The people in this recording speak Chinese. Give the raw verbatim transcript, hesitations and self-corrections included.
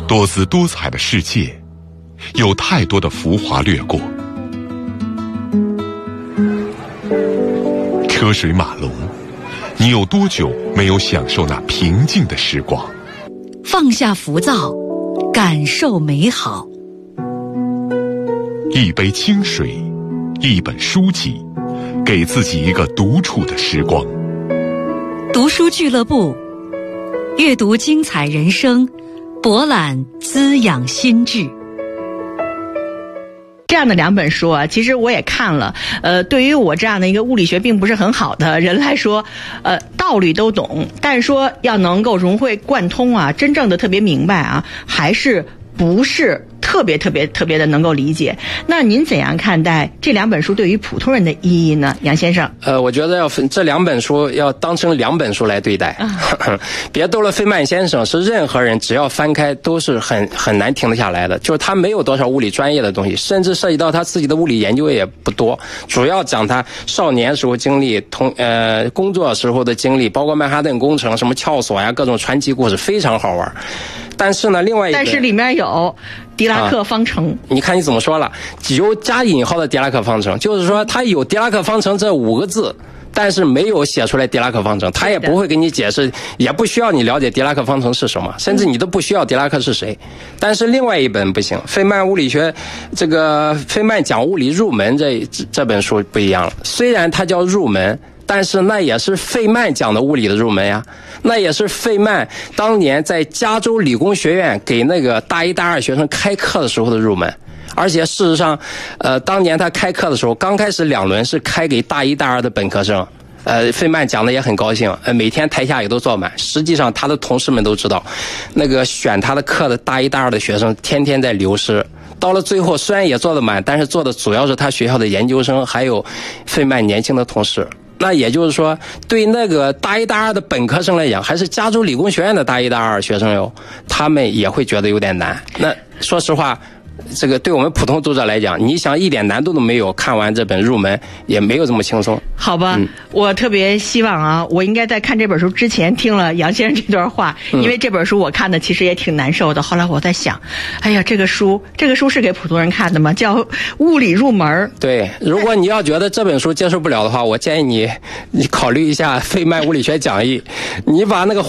多姿多彩的世界，有太多的浮华掠过。车水马龙，你有多久没有享受那平静的时光？ 放下浮躁，感受美好。 一杯清水，一本书籍，给自己一个独处的时光。 读书俱乐部，阅读精彩人生，博览滋养心智。 这样的两本书啊，其实我也看了。呃，对于我这样的一个物理学并不是很好的人来说，呃，道理都懂，但是说要能够融会贯通啊，真正的特别明白啊，还是不是特别特别特别的能够理解。那您怎样看待这两本书对于普通人的意义呢，杨先生？ 呃，我觉得要分这两本书要当成两本书来对待，啊、别逗了。费曼先生是任何人只要翻开都是很很难停得下来的，就是他没有多少物理专业的东西，甚至涉及到他自己的物理研究也不多，主要讲他少年时候经历，同呃工作时候的经历，包括曼哈顿工程、什么撬锁呀，各种传奇故事，非常好玩。但是呢，另外一个， 但是里面有狄拉克方程、啊、 你看你怎么说了，有加引号的狄拉克方程，就是说他有狄拉克方程这五个字，但是没有写出来狄拉克方程，他也不会给你解释，也不需要你了解狄拉克方程是什么，甚至你都不需要狄拉克是谁。但是另外一本不行，费曼物理学，这个费曼讲物理入门这这本书不一样了，虽然它叫入门，但是那也是费曼讲的物理的入门呀，那也是费曼当年在加州理工学院给那个大一大二学生开课的时候的入门。而且事实上，呃，当年他开课的时候，刚开始两轮是开给大一大二的本科生，呃，费曼讲的也很高兴，呃，每天台下也都坐满。实际上，他的同事们都知道，那个选他的课的大一大二的学生天天在流失。到了最后，虽然也坐得满，但是坐的主要是他学校的研究生，还有费曼年轻的同事。那也就是说，对那个大一大二的本科生来讲，还是加州理工学院的大一大二学生哟，他们也会觉得有点难。那说实话，这个对我们普通读者来讲，你想一点难度都没有，看完这本入门也没有这么轻松。 好吧、嗯、我特别希望啊，我应该在看这本书之前听了杨先生这段话、嗯、因为这本书我看的其实也挺难受的。后来我在想，哎呀，这个书这个书是给普通人看的吗？叫物理入门。 对，如果你要觉得这本书接受不了的话，我建议你你考虑一下费曼物理学讲义，你把那个